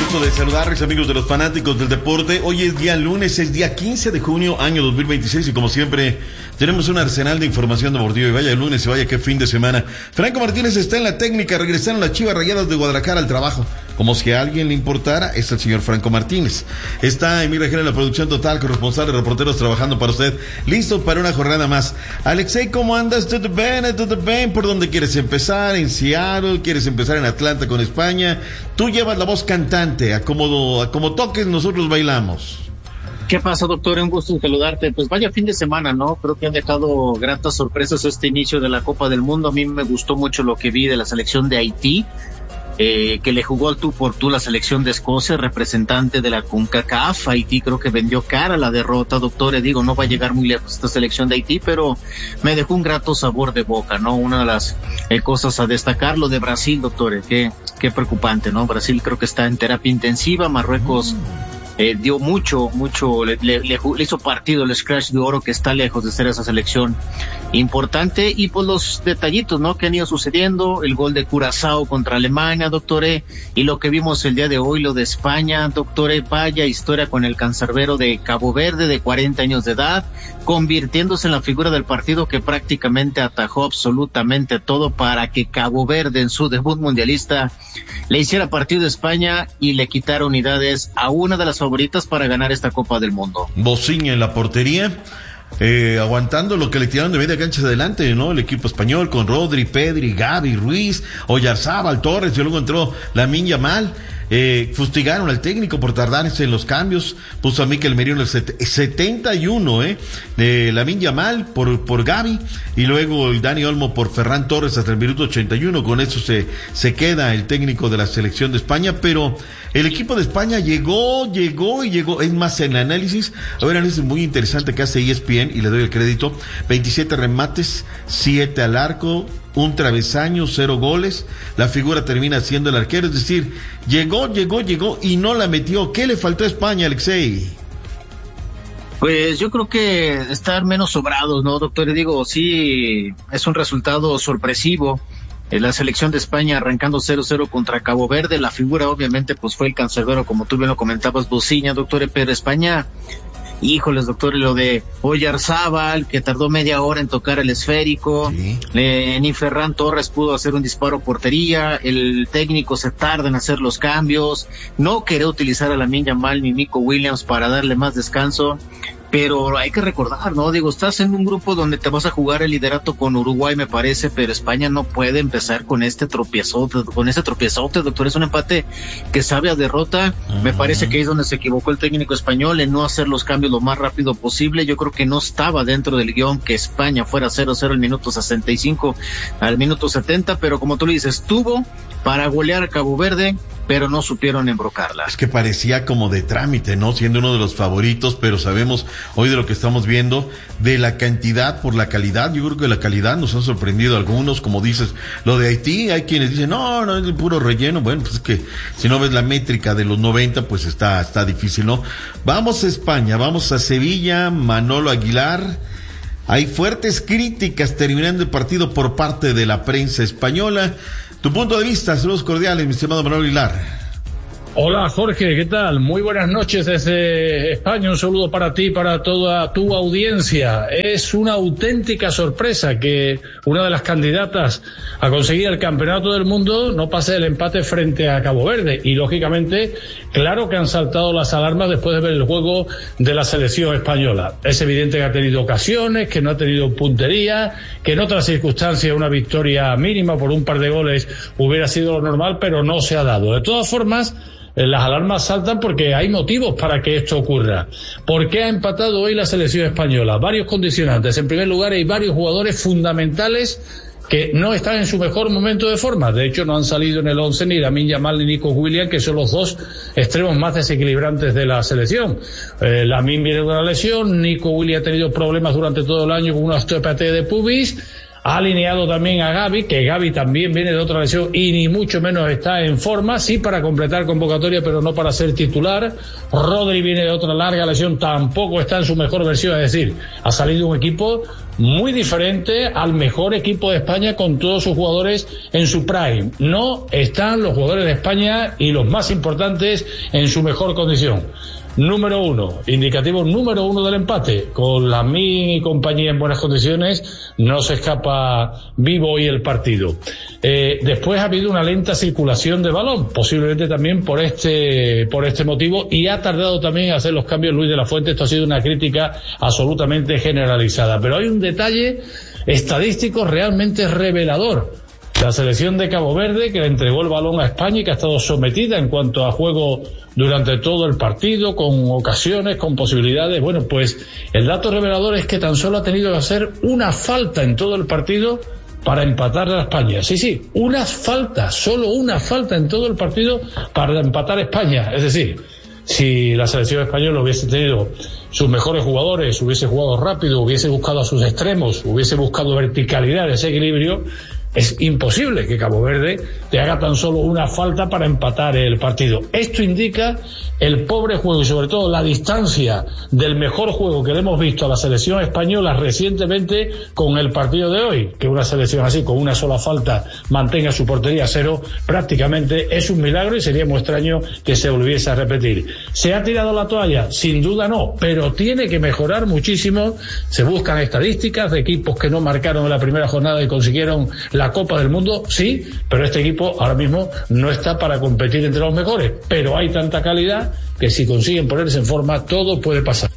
Gusto de saludarles, amigos de los fanáticos del deporte. Hoy es día lunes, es día 15 de junio, año 2026, y como siempre tenemos un arsenal de información deportiva. Y vaya lunes y vaya qué fin de semana. Franco Martínez está en la técnica, regresaron las Chivas Rayadas de Guadalajara al trabajo. Como si a alguien le importara, es el señor Franco Martínez. Está Emil Rejera en la producción total, corresponsal de reporteros trabajando para usted. Listo para una jornada más. Alexei, ¿cómo andas? ¿Todo bien? ¿Por dónde quieres empezar? ¿En Seattle? ¿Quieres empezar en Atlanta con España? Tú llevas la voz cantante, a como toques nosotros bailamos. ¿Qué pasa, doctor? Un gusto saludarte. Pues vaya fin de semana, ¿no? Creo que han dejado gratas sorpresas este inicio de la Copa del Mundo. A mí me gustó mucho lo que vi de la selección de Haití, que le jugó al tú por tú la selección de Escocia, representante de la CONCACAF. Haití creo que vendió cara la derrota, doctor. Digo, no va a llegar muy lejos esta selección de Haití, pero me dejó un grato sabor de boca, ¿no? Una de las cosas a destacar, lo de Brasil, doctor, qué preocupante, ¿no? Brasil creo que está en terapia intensiva. Marruecos dio mucho, le hizo partido el Scratch de Oro, que está lejos de ser esa selección importante. Y pues los detallitos, ¿no?, que han ido sucediendo, el gol de Curazao contra Alemania, doctor, y lo que vimos el día de hoy, lo de España, doctor, vaya historia con el cancerbero de Cabo Verde, de 40 años de edad, convirtiéndose en la figura del partido que prácticamente atajó absolutamente todo para que Cabo Verde en su debut mundialista le hiciera partido de España y le quitara unidades a una de las favoritas para ganar esta Copa del Mundo. Bociña en la portería, aguantando lo que le tiraron de media cancha adelante, ¿no? El equipo español con Rodri, Pedri, Gavi, Ruiz, Oyarzábal, Torres, y luego entró Lamine Yamal. Fustigaron al técnico por tardarse en los cambios, puso a Mikel Merino el 71, de Lamine Yamal por Gavi, y luego el Dani Olmo por Ferran Torres hasta el minuto 81. Con eso se queda el técnico de la selección de España, pero el equipo de España llegó. Es más, en el análisis, un análisis muy interesante que hace ESPN, y le doy el crédito: 27 remates, 7 al arco, un travesaño, 0 goles. La figura termina siendo el arquero, es decir, llegó y no la metió. ¿Qué le faltó a España, Alexei? Pues yo creo que estar menos sobrados, ¿no, doctor? Digo, sí, es un resultado sorpresivo. La selección de España arrancando 0-0 contra Cabo Verde. La figura obviamente pues fue el cancerbero, como tú bien lo comentabas, Bociña, doctor, pero España, híjoles, doctor, lo de Oyarzábal, que tardó media hora en tocar el esférico, sí. Ni Ferran Torres pudo hacer un disparo a portería, el técnico se tarda en hacer los cambios, no quería utilizar a Lamine Yamal ni Nico Williams para darle más descanso. Pero hay que recordar, ¿no? Digo, estás en un grupo donde te vas a jugar el liderato con Uruguay, me parece, pero España no puede empezar con este tropiezote, doctor. Es un empate que sabe a derrota. Me parece que ahí es donde se equivocó el técnico español, en no hacer los cambios lo más rápido posible. Yo creo que no estaba dentro del guión que España fuera 0-0 al minuto 65, al minuto 70, pero como tú le dices, estuvo para golear a Cabo Verde, pero no supieron embrocarla. Es que parecía como de trámite, ¿no? Siendo uno de los favoritos, pero sabemos hoy de lo que estamos viendo, de la cantidad por la calidad. Yo creo que la calidad nos ha sorprendido a algunos, como dices, lo de Haití, hay quienes dicen, no, es el puro relleno. Bueno, pues es que si no ves la métrica de los 90, pues está difícil, ¿no? Vamos a España, vamos a Sevilla, Manolo Aguilar. Hay fuertes críticas terminando el partido por parte de la prensa española. Tu punto de vista, saludos cordiales, mi estimado Manolo Aguilar. Hola Jorge, ¿qué tal? Muy buenas noches desde España, un saludo para ti y para toda tu audiencia. Es una auténtica sorpresa que una de las candidatas a conseguir el campeonato del mundo no pase el empate frente a Cabo Verde, y lógicamente, claro que han saltado las alarmas después de ver el juego de la selección española. Es evidente que ha tenido ocasiones, que no ha tenido puntería, que en otras circunstancias una victoria mínima por un par de goles hubiera sido lo normal, pero no se ha dado. De todas formas, las alarmas saltan porque hay motivos para que esto ocurra. ¿Por qué ha empatado hoy la selección española? Varios condicionantes. En primer lugar, hay varios jugadores fundamentales que no están en su mejor momento de forma. De hecho, no han salido en el 11 ni Lamine Yamal ni Nico Williams, que son los dos extremos más desequilibrantes de la selección. Lamine viene de una lesión, Nico Williams ha tenido problemas durante todo el año con una osteopatía de pubis. Ha alineado también a Gavi, que Gavi también viene de otra lesión y ni mucho menos está en forma, sí para completar convocatoria, pero no para ser titular. Rodri viene de otra larga lesión, tampoco está en su mejor versión, es decir, ha salido un equipo muy diferente al mejor equipo de España con todos sus jugadores en su prime. No están los jugadores de España y los más importantes en su mejor condición. Número 1, indicativo número 1 del empate. Con la mi compañía en buenas condiciones, no se escapa vivo hoy el partido. Después ha habido una lenta circulación de balón, posiblemente también por este motivo, y ha tardado también en hacer los cambios Luis de la Fuente. Esto ha sido una crítica absolutamente generalizada. Pero hay un detalle estadístico realmente revelador. La selección de Cabo Verde, que le entregó el balón a España y que ha estado sometida en cuanto a juego durante todo el partido, con ocasiones, con posibilidades. Bueno, pues el dato revelador es que tan solo ha tenido que hacer una falta en todo el partido para empatar a España. Sí, una falta, solo una falta en todo el partido para empatar a España. Es decir, si la selección española hubiese tenido sus mejores jugadores, hubiese jugado rápido, hubiese buscado a sus extremos, hubiese buscado verticalidad, ese equilibrio, es imposible que Cabo Verde te haga tan solo una falta para empatar el partido. Esto indica el pobre juego y sobre todo la distancia del mejor juego que le hemos visto a la selección española recientemente con el partido de hoy. Que una selección así, con una sola falta, mantenga su portería a cero, prácticamente es un milagro y sería muy extraño que se volviese a repetir. ¿Se ha tirado la toalla? Sin duda no, pero tiene que mejorar muchísimo. Se buscan estadísticas de equipos que no marcaron en la primera jornada y consiguieron la Copa del Mundo, sí, pero este equipo ahora mismo no está para competir entre los mejores, pero hay tanta calidad que si consiguen ponerse en forma, todo puede pasar.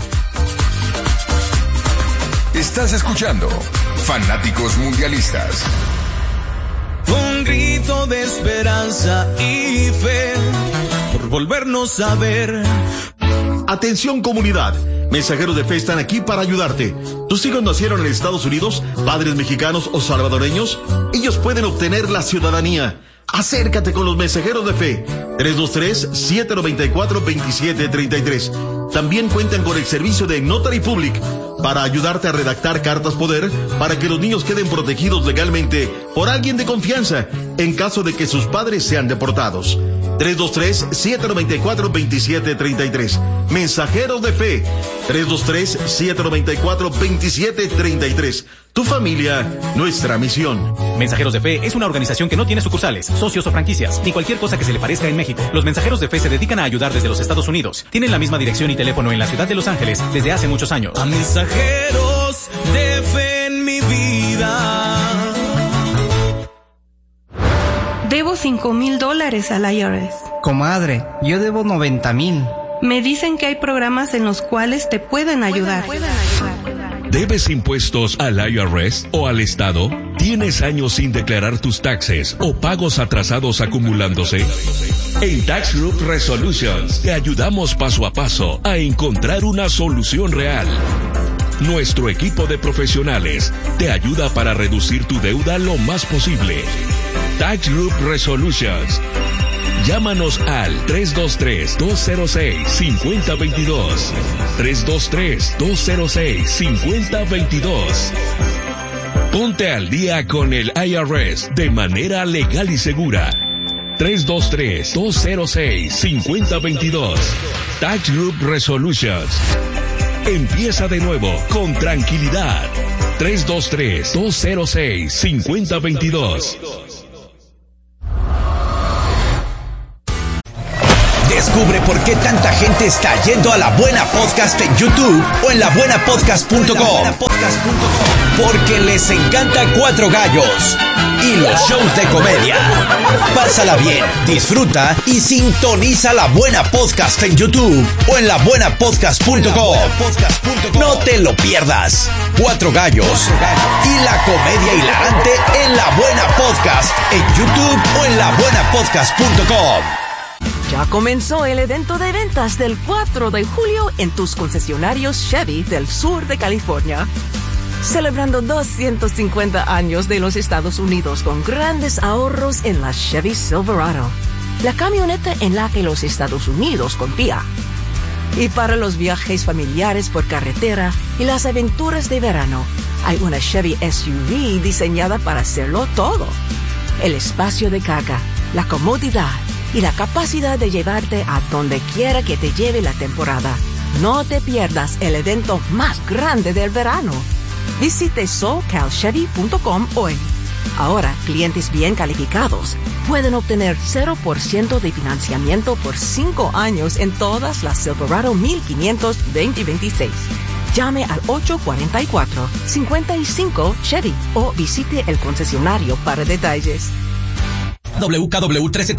Estás escuchando Fanáticos Mundialistas. Un grito de esperanza y fe por volvernos a ver. Atención comunidad, mensajeros de fe están aquí para ayudarte. ¿Tus hijos nacieron en Estados Unidos, padres mexicanos o salvadoreños? Ellos pueden obtener la ciudadanía. Acércate con los mensajeros de fe. 323-794-2733. También cuentan con el servicio de Notary Public para ayudarte a redactar cartas poder para que los niños queden protegidos legalmente por alguien de confianza en caso de que sus padres sean deportados. 323-794-2733. Mensajeros de fe. 323-794-2733. Tu familia, nuestra misión. Mensajeros de Fe es una organización que no tiene sucursales, socios o franquicias, ni cualquier cosa que se le parezca en México. Los Mensajeros de Fe se dedican a ayudar desde los Estados Unidos. Tienen la misma dirección y teléfono en la ciudad de Los Ángeles desde hace muchos años. A mensajeros de fe en mi vida. Debo $5,000 al IRS. Comadre, yo debo 90,000. Me dicen que hay programas en los cuales te pueden ayudar. ¿Debes impuestos al IRS o al Estado? ¿Tienes años sin declarar tus taxes o pagos atrasados acumulándose? En Tax Group Resolutions te ayudamos paso a paso a encontrar una solución real. Nuestro equipo de profesionales te ayuda para reducir tu deuda lo más posible. Tax Group Resolutions. Llámanos al 323-206-5022. 323-206-5022. Ponte al día con el IRS de manera legal y segura. 323-206-5022. Tax Group Resolutions. Empieza de nuevo con tranquilidad. 323-206-5022. Descubre por qué tanta gente está yendo a La Buena Podcast en YouTube o en labuenapodcast.com. Porque les encanta Cuatro Gallos y los shows de comedia. Pásala bien, disfruta y sintoniza La Buena Podcast en YouTube o en labuenapodcast.com. No te lo pierdas. Cuatro Gallos y la comedia hilarante en La Buena Podcast en YouTube o en labuenapodcast.com. Ya comenzó el evento de ventas del 4 de julio en tus concesionarios Chevy del sur de California. Celebrando 250 años de los Estados Unidos con grandes ahorros en la Chevy Silverado, la camioneta en la que los Estados Unidos confía. Y para los viajes familiares por carretera y las aventuras de verano, hay una Chevy SUV diseñada para hacerlo todo. El espacio de carga, la comodidad y la capacidad de llevarte a donde quiera que te lleve la temporada. No te pierdas el evento más grande del verano. Visite SoCalChevy.com hoy. Ahora, clientes bien calificados pueden obtener 0% de financiamiento por 5 años en todas las Silverado 1500 2026. Llame al 844-55 Chevy o visite el concesionario para detalles. WKW 1330